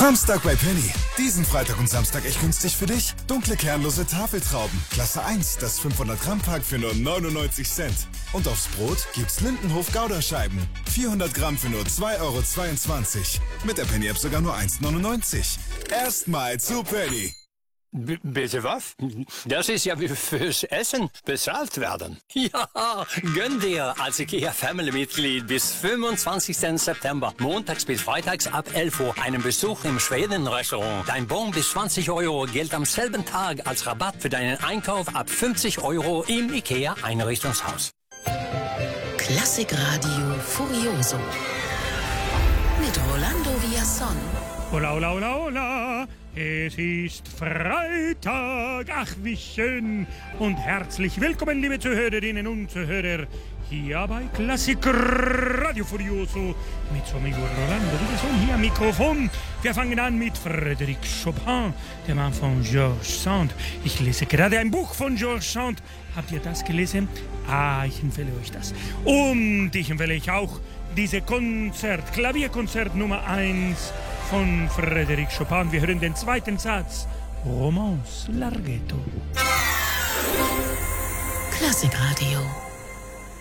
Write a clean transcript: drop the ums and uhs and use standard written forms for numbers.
Samstag bei Penny. Diesen Freitag und Samstag echt günstig für dich. Dunkle, kernlose Tafeltrauben. Klasse 1, das 500-Gramm-Pack für nur 99 Cent. Und aufs Brot gibt's Lindenhof-Gouda-Scheiben. 400 Gramm für nur 2,22 €. Mit der Penny-App sogar nur 1,99 €. Erstmal zu Penny. Bitte was? Das ist ja wie fürs Essen bezahlt werden. Ja, gönn dir als IKEA-Family-Mitglied bis 25. September, montags bis freitags ab 11 Uhr, einen Besuch im Schweden-Restaurant. Dein Bon bis 20 € gilt am selben Tag als Rabatt für deinen Einkauf ab 50 € im IKEA-Einrichtungshaus. Klassikradio Furioso mit Rolando Villazón. Hola, hola, hola, hola. Es ist Freitag. Ach, wie schön. Und herzlich willkommen, liebe Zuhörerinnen und Zuhörer, hier bei Klassikradio Furioso mit so amigo Rolando Villazón hier am Mikrofon. Wir fangen an mit Frédéric Chopin, der Mann von Georges Sand. Ich lese gerade ein Buch von Georges Sand. Habt ihr das gelesen? Ich empfehle euch das. Und ich empfehle euch auch diese Klavierkonzert Nummer 1 von Frédéric Chopin. Wir hören den zweiten Satz. Romance Larghetto. Klassikradio.